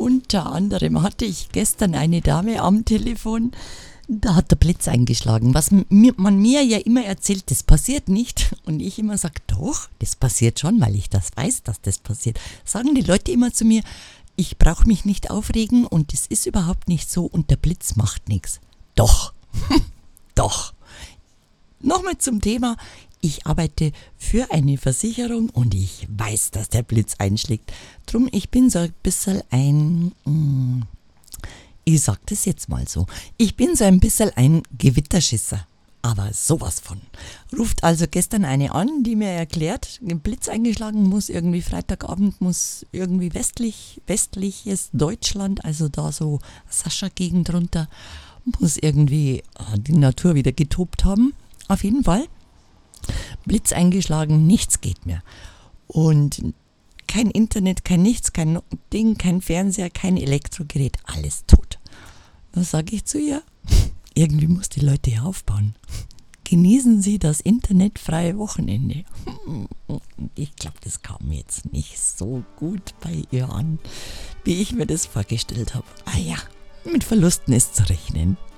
Unter anderem hatte ich gestern eine Dame am Telefon, da hat der Blitz eingeschlagen. Was man mir ja immer erzählt, das passiert nicht. Und ich immer sage, doch, das passiert schon, weil ich das weiß, dass das passiert. Sagen die Leute immer zu mir, ich brauche mich nicht aufregen und das ist überhaupt nicht so und der Blitz macht nichts. Doch, doch. Nochmal zum Thema, ich arbeite für eine Versicherung und ich weiß, dass der Blitz einschlägt. Drum, ich bin so ein bisschen ich sag das jetzt mal so, ich bin so ein bisschen ein Gewitterschisser. Aber sowas von. Ruft also gestern eine an, die mir erklärt, ein Blitz eingeschlagen, muss irgendwie Freitagabend, muss irgendwie westliches Deutschland, also da so Sascha-Gegend runter, muss irgendwie die Natur wieder getobt haben. Auf jeden Fall. Blitz eingeschlagen, nichts geht mehr. Und kein Internet, kein nichts, kein Ding, kein Fernseher, kein Elektrogerät, alles tot. Da sage ich zu ihr, irgendwie muss die Leute hier aufbauen. Genießen Sie das internetfreie Wochenende. Ich glaube, das kam jetzt nicht so gut bei ihr an, wie ich mir das vorgestellt habe. Ah ja, mit Verlusten ist zu rechnen.